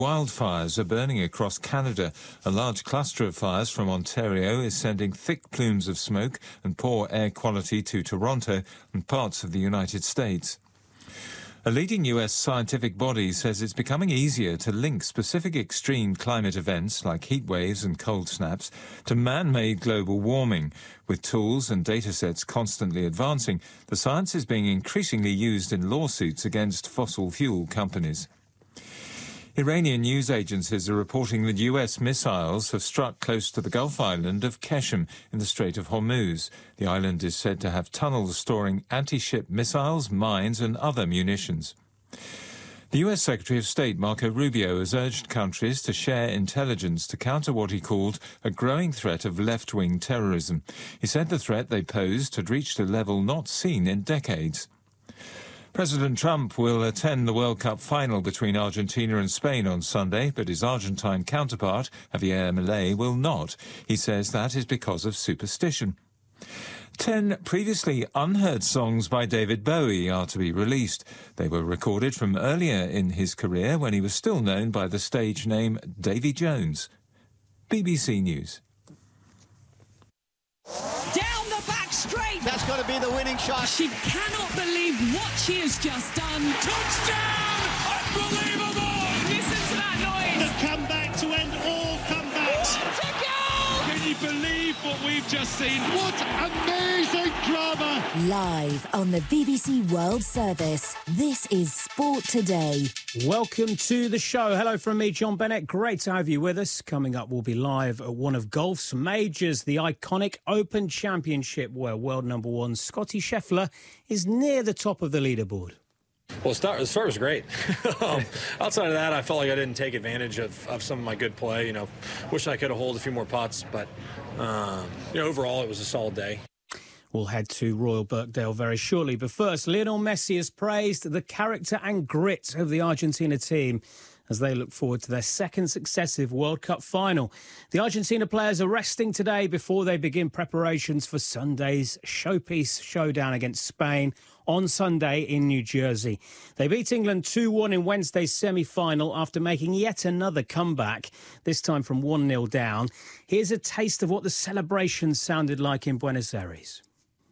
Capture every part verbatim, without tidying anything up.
Wildfires are burning across Canada. A large cluster of fires from Ontario is sending thick plumes of smoke and poor air quality to Toronto and parts of the United States. A leading U S scientific body says it's becoming easier to link specific extreme climate events like heat waves and cold snaps to man-made global warming. With tools and data sets constantly advancing, the science is being increasingly used in lawsuits against fossil fuel companies. Iranian news agencies are reporting that U S missiles have struck close to the Gulf island of Keshem in the Strait of Hormuz. The island is said to have tunnels storing anti-ship missiles, mines and other munitions. The U S Secretary of State Marco Rubio has urged countries to share intelligence to counter what he called a growing threat of left-wing terrorism. He said the threat they posed had reached a level not seen in decades. President Trump will attend the World Cup final between Argentina and Spain on Sunday, but his Argentine counterpart, Javier Milei, will not. He says that is because of superstition. Ten previously unheard songs by David Bowie are to be released. They were recorded from earlier in his career when he was still known by the stage name Davy Jones. B B C News. Down the back straight. That's got to be the winning shot. She cannot believe what she has just done. Touchdown! Unbelievable! Listen to that noise. The comeback to end all comebacks. What a goal! Can you believe what we've just seen? What amazing drama! Live on the B B C World Service, this is Sport Today. Welcome to the show. Hello from me, John Bennett. Great to have you with us. Coming up, we'll be live at one of golf's majors, the iconic Open Championship, where world number one Scottie Scheffler is near the top of the leaderboard. Well, the start, the start was great. um, outside of that, I felt like I didn't take advantage of, of some of my good play. You know, wish I could have holed a few more putts, but um, you know, overall, it was a solid day. We'll head to Royal Birkdale very shortly. But first, Lionel Messi has praised the character and grit of the Argentina team as they look forward to their second successive World Cup final. The Argentina players are resting today before they begin preparations for Sunday's showpiece showdown against Spain on Sunday in New Jersey. They beat England two one in Wednesday's semi-final after making yet another comeback, this time from one nil down. Here's a taste of what the celebrations sounded like in Buenos Aires.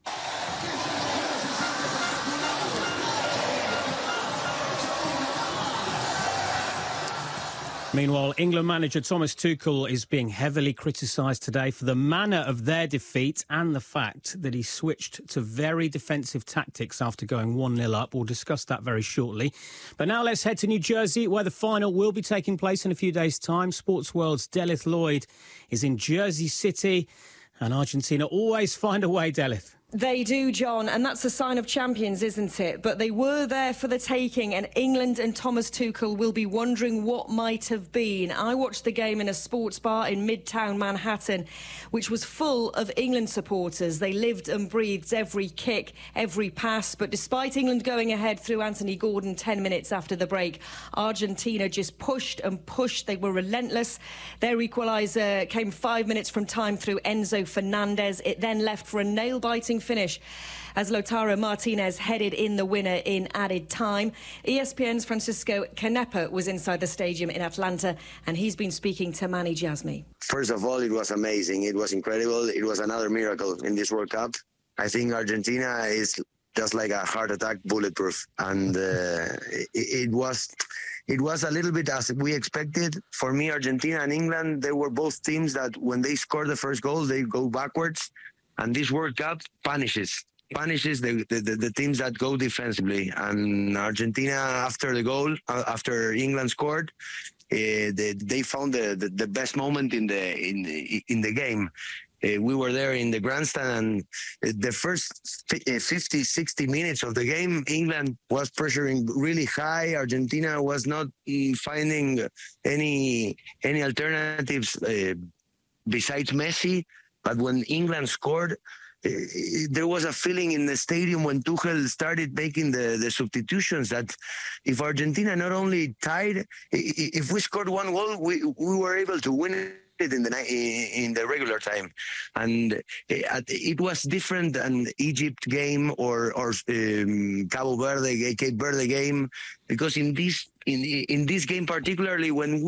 Meanwhile, England manager Thomas Tuchel is being heavily criticised today for the manner of their defeat and the fact that he switched to very defensive tactics after going one nil up. We'll discuss that very shortly. But now let's head to New Jersey, where the final will be taking place in a few days' time. Sports World's Delith Lloyd is in Jersey City, and Argentina always find a way, Delith. They do, John, and that's a sign of champions, isn't it? But they were there for the taking, and England and Thomas Tuchel will be wondering what might have been. I watched the game in a sports bar in Midtown Manhattan, which was full of England supporters. They lived and breathed every kick, every pass. But despite England going ahead through Anthony Gordon ten minutes after the break, Argentina just pushed and pushed. They were relentless. Their equaliser came five minutes from time through Enzo Fernandez. It then left for a nail-biting finish as Lautaro Martinez headed in the winner in added time. E S P N's Francisco Canepa was inside the stadium in Atlanta, and he's been speaking to Manny Jasmi. First of all, it was amazing. It was incredible. It was another miracle in this World Cup. I think Argentina is just like a heart attack, bulletproof, and uh, it, it was it was a little bit as we expected. For me, Argentina and England, they were both teams that when they score the first goal, they go backwards. And this World Cup punishes punishes the, the, the teams that go defensively. And Argentina, after the goal, uh, after England scored, uh, they, they found the, the, the best moment in the in the, in the game. Uh, we were there in the grandstand, and the first fifty, sixty minutes of the game, England was pressuring really high. Argentina was not finding any any alternatives uh, besides Messi. But when England scored, uh, there was a feeling in the stadium when Tuchel started making the, the substitutions that if Argentina not only tied, if we scored one goal, we, we were able to win it in the in the regular time. And it was different than Egypt game or or um, Cabo Verde, Cape Verde game, because in this in in this game particularly when